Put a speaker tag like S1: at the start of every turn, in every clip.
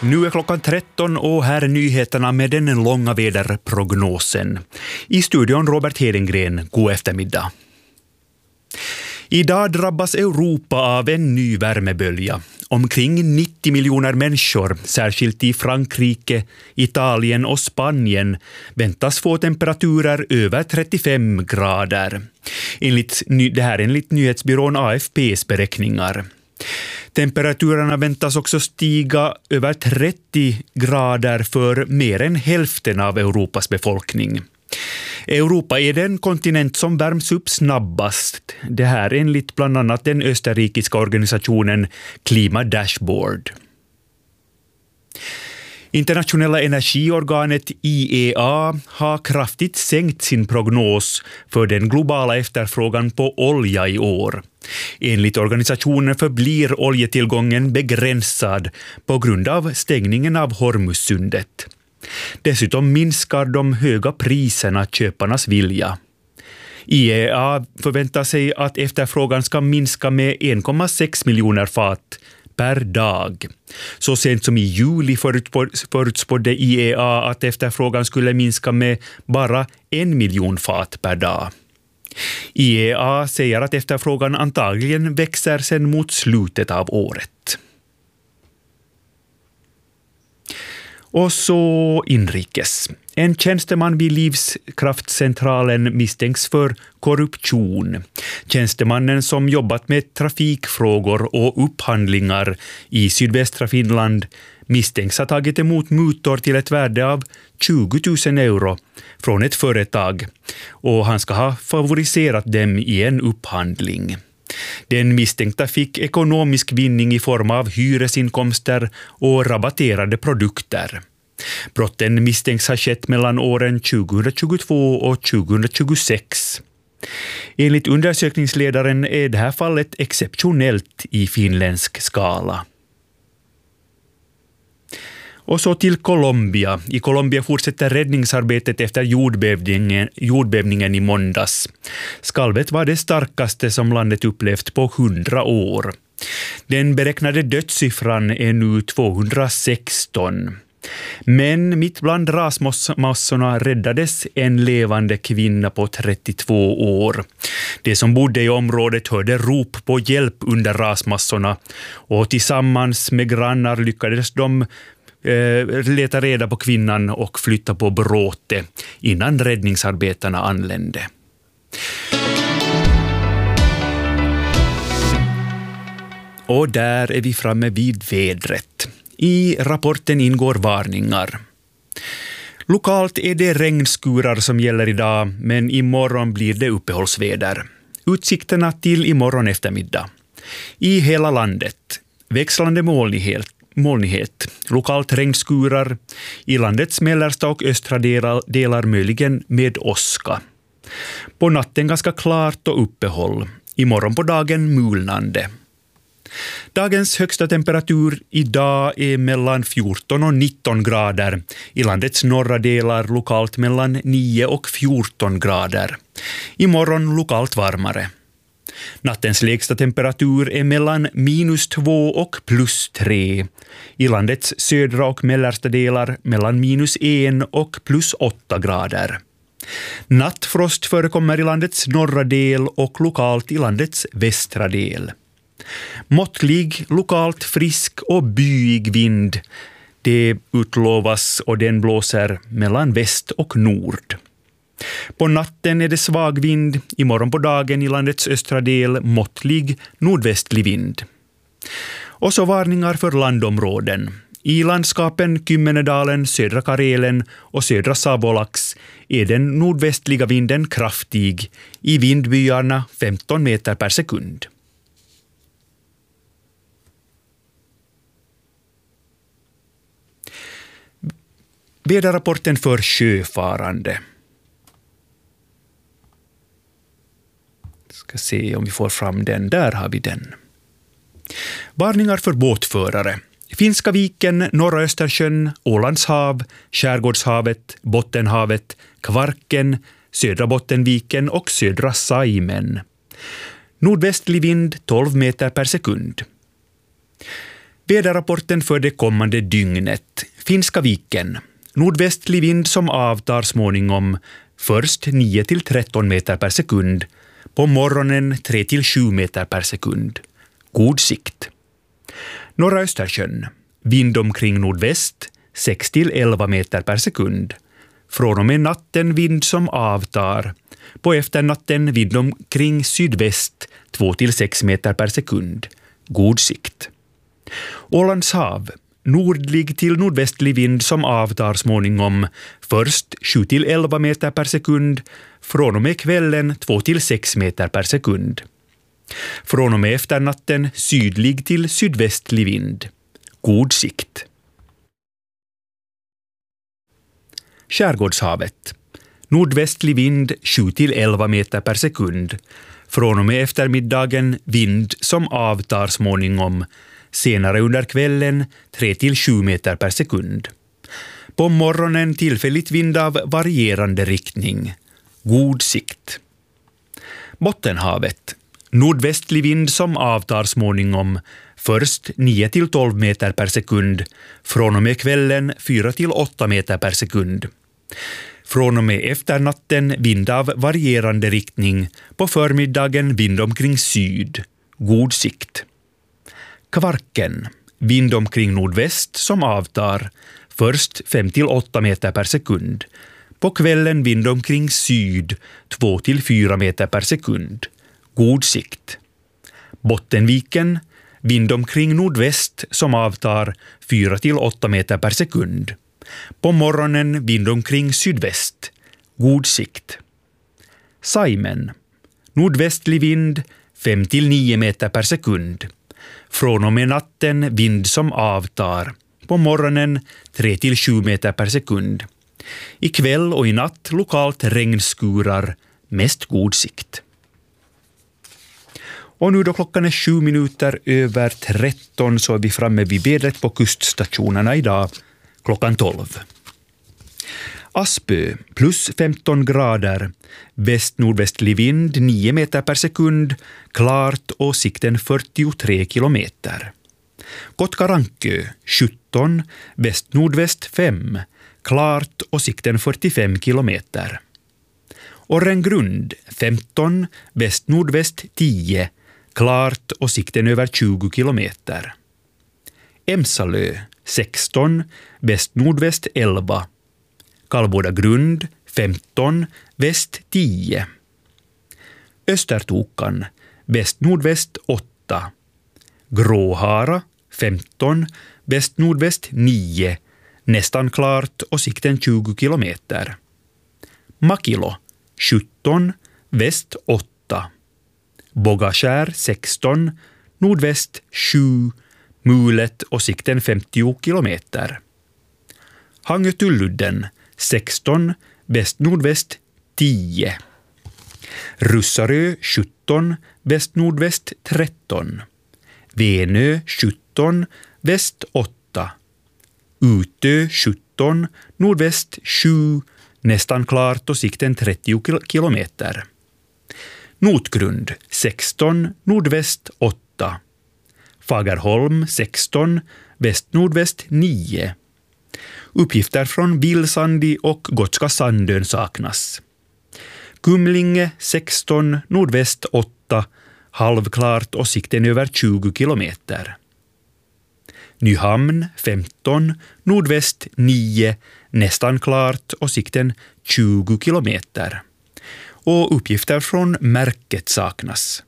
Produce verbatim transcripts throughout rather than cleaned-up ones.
S1: Nu är klockan tretton och här är nyheterna med den långa väderprognosen. I studion Robert Hedengren, god eftermiddag. Idag drabbas Europa av en ny värmebölja. Omkring nittio miljoner människor, särskilt i Frankrike, Italien och Spanien, väntas få temperaturer över trettiofem grader. Enligt, det här enligt nyhetsbyrån A F P:s beräkningar. Temperaturerna väntas också stiga över trettio grader för mer än hälften av Europas befolkning. Europa är den kontinent som värms upp snabbast. Det här enligt bland annat den österrikiska organisationen Climate Dashboard. Internationella energiorganet I E A har kraftigt sänkt sin prognos för den globala efterfrågan på olja i år. Enligt organisationen förblir oljetillgången begränsad på grund av stängningen av Hormuzsundet. Dessutom minskar de höga priserna köparnas vilja. I E A förväntar sig att efterfrågan ska minska med en komma sex miljoner fat per dag. Så sent som i juli förutspådde I E A att efterfrågan skulle minska med bara en miljon fat per dag. I E A säger att efterfrågan antagligen växer sedan mot slutet av året. Och så inrikes. En tjänsteman vid Livskraftcentralen misstänks för korruption. Tjänstemannen som jobbat med trafikfrågor och upphandlingar i sydvästra Finland misstänks ha tagit emot mutor till ett värde av tjugo tusen euro från ett företag och han ska ha favoriserat dem i en upphandling. Den misstänkta fick ekonomisk vinning i form av hyresinkomster och rabatterade produkter. Brotten misstänks ha skett mellan åren tjugohundratjugotvå och tjugohundratjugosex. Enligt undersökningsledaren är det här fallet exceptionellt i finländsk skala. Och så till Colombia. I Colombia fortsätter räddningsarbetet efter jordbävningen, jordbävningen i måndags. Skalvet var det starkaste som landet upplevt på hundra år. Den beräknade dödssiffran är nu tvåhundrasexton. Men mitt bland rasmassorna räddades en levande kvinna på trettiotvå år. De som bodde i området hörde rop på hjälp under rasmassorna och tillsammans med grannar lyckades de leta reda på kvinnan och flytta på bråte innan räddningsarbetarna anlände. Och där är vi framme vid vädret. I rapporten ingår varningar. Lokalt är det regnskurar som gäller idag, men imorgon blir det uppehållsväder. Utsikterna till imorgon eftermiddag. I hela landet, växlande molnighet. Molnighet, lokalt regnskurar, i landets mellersta och östra delar, delar möjligen med åska. På natten ganska klart och uppehåll, imorgon på dagen mulnande. Dagens högsta temperatur idag är mellan fjorton och nitton grader, i landets norra delar lokalt mellan nio och fjorton grader. Imorgon lokalt varmare. Nattens lägsta temperatur är mellan minus två och plus tre. I landets södra och mellersta delar mellan minus en och plus åtta grader. Nattfrost förekommer i landets norra del och lokalt i landets västra del. Måttlig, lokalt frisk och byig vind. Det utlovas och den blåser mellan väst och nord. På natten är det svag vind, imorgon på dagen i landets östra del måttlig nordvästlig vind. Och så varningar för landområden. I landskapen Kymmenedalen, södra Karelen och södra Savolax är den nordvästliga vinden kraftig, i vindbyarna femton meter per sekund. Väderrapporten för sjöfarande. Ska se om vi får fram den. Där har vi den. Varningar för båtförare. Finska viken, norra Östersjön, Ålands hav, Skärgårdshavet, Bottenhavet, Kvarken, södra Bottenviken och södra Saimen. Nordvästlig vind tolv meter per sekund. Väderrapporten för det kommande dygnet. Finska viken. Nordvästlig vind som avtar småningom. Först nio till tretton meter per sekund. På morgonen tre till sju meter per sekund. God sikt. Norra Östersjön. Vind omkring nordväst. sex till elva meter per sekund. Från och med natten vind som avtar. På efternatten vind omkring sydväst. två till sex meter per sekund. God sikt. Ålands hav. Nordlig till nordvästlig vind som avtar småningom. Först sju till elva meter per sekund. Från och med kvällen två till sex meter per sekund. Från och med efternatten sydlig till sydvästlig vind. God sikt. Skärgårdshavet. Nordvästlig vind sju till elva meter per sekund. Från och med eftermiddagen vind som avtar småningom. Senare under kvällen tre till sju meter per sekund. På morgonen tillfälligt vind av varierande riktning. God sikt. Bottenhavet. Nordvästlig vind som avtar småningom. Först nio till tolv meter per sekund. Från och med kvällen fyra till åtta meter per sekund. Från och med efternatten vind av varierande riktning. På förmiddagen vind omkring syd. God sikt. Kvarken. Vind omkring nordväst som avtar. Först fem till åtta meter per sekund. På kvällen vind omkring syd. två till fyra meter per sekund. God sikt. Bottenviken. Vind omkring nordväst som avtar. fyra till åtta meter per sekund. På morgonen vind omkring sydväst. God sikt. Saimen. Nordvästlig vind fem till nio meter per sekund. Från och med natten vind som avtar. På morgonen tre till sju meter per sekund. I kväll och i natt lokalt regnskurar. Mest god sikt. Och nu då klockan är sju minuter över tretton så är vi framme vid vädret på kuststationerna idag. Klockan tolv. Aspö plus femton grader. Väst-nordvästlig vind nio meter per sekund. Klart och sikten fyrtiotre kilometer. Kotkarankö sjutton. Väst-nordväst fem. Klart och sikten fyrtiofem kilometer. Orrengrund femton. Väst-nordväst tio. Klart och sikten över tjugo kilometer. Emsalö sexton. Väst-nordväst elva. Kallboda grund femton. Väst tio. Östertokan väst-nordväst åtta. Gråhara femton. Väst-nordväst nio. Nästan klart och sikten tjugo kilometer. Makilo sjutton. Väst åtta. Bogaskär sexton. Nordväst sju. Mulet och sikten femtio kilometer. Hangötulludden sexton. Väst-nordväst tio. Russarö sjutton. Väst-nordväst tretton. Venö sjutton. Väst åtta. Utö sjutton. Nordväst sju. Nästan klart och sikten trettio kilometer. Notgrund sexton. Nordväst åtta. Fagerholm sexton. Väst-nordväst nio. Uppgifter från Vilsandi och Gotska Sandön saknas. Kumlinge sexton. Nordväst åtta. Halvklart och sikten över tjugo kilometer. Nyhamn femton. Nordväst nio. Nästan klart och sikten tjugo kilometer. Och uppgifter från märket saknas.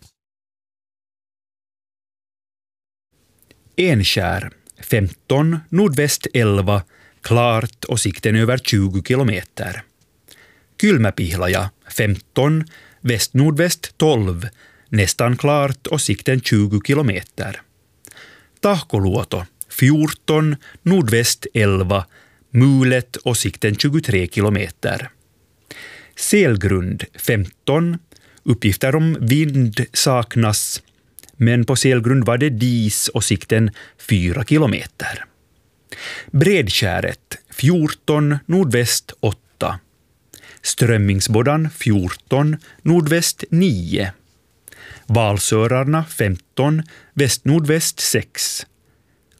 S1: Enskär femton. Nordväst elva. Klart och sikten över tjugo kilometer. Kylmäpihlaja femton. Väst-nordväst tolv. Nästan klart och sikten tjugo kilometer. Tahkoluoto fjorton. Nordväst elva. Mulet och sikten tjugotre kilometer. Selgrund femton. Uppgifter om vind saknas. Men på Selgrund var det dis och sikten fyra kilometer. Bredskäret fjorton. Nordväst åtta. Strömmingsboddan fjorton. Nordväst nio. Valsörarna femton. Väst-nordväst sex.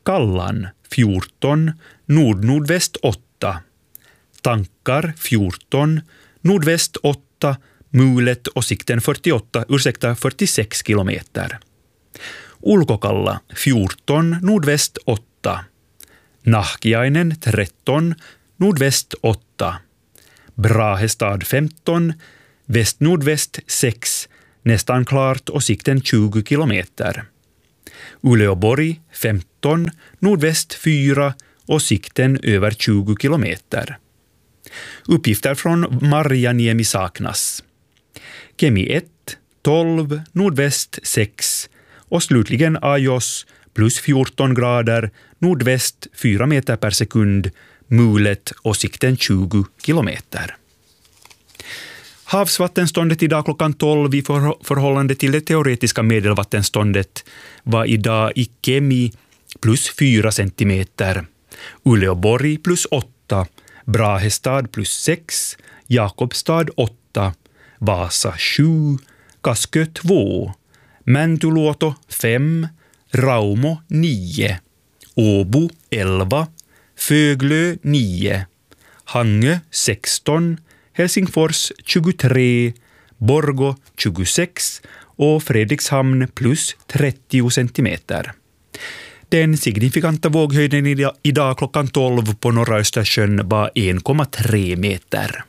S1: Kallan fjorton, nord-nordväst åtta. Tankar fjorton, nordväst åtta, mulet och sikten fyrtioåtta, ursäkta fyrtiosex kilometer. Ulkokalla fjorton, nordväst åtta. Nahkiainen tretton, nordväst åtta. Brahestad femton, väst-nordväst sex, nästan klart och sikten tjugo kilometer. Uleåborg femton, nordväst fyra och sikten över tjugo kilometer. Uppgifter från Marjaniemi saknas. Kemi ett, tolv, nordväst sex och slutligen Ajos plus fjorton grader, nordväst fyra meter per sekund, mulet och sikten tjugo kilometer. Havsvattenståndet idag klockan tolv i för- förhållande till det teoretiska medelvattenståndet var idag i Kemi plus fyra centimeter, Uleåborg plus åtta, Brahestad plus sex, Jakobstad åtta, Vasa sju, Kaskö två, Mäntyluoto fem, Raumo nio, Åbo elva, Föglö nio, Hangö sexton, Helsingfors tjugotre, Borgå tjugosex och Fredrikshamn plus trettio centimeter. Den signifikanta våghöjden idag klockan tolv på norra Östersjön var en komma tre meter.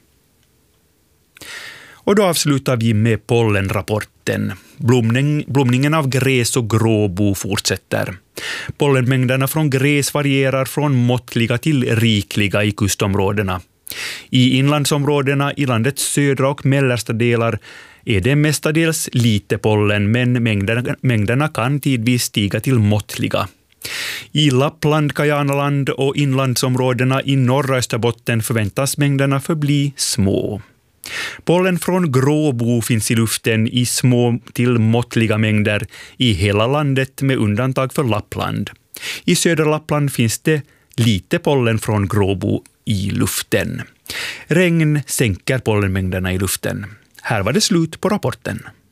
S1: Och då avslutar vi med pollenrapporten. Blomning, blomningen av gräs och gråbo fortsätter. Pollenmängderna från gräs varierar från måttliga till rikliga i kustområdena. I inlandsområdena i landets södra och mellersta delar är det mestadels lite pollen, men mängderna, mängderna kan tidvis stiga till måttliga. I Lappland, Kajanaland och inlandsområdena i norra Österbotten förväntas mängderna förbli små. Pollen från gråbo finns i luften i små till måttliga mängder i hela landet med undantag för Lappland. I södra Lappland finns det lite pollen från gråbo i luften. Regn sänker pollenmängderna i luften. Här var det slut på rapporten.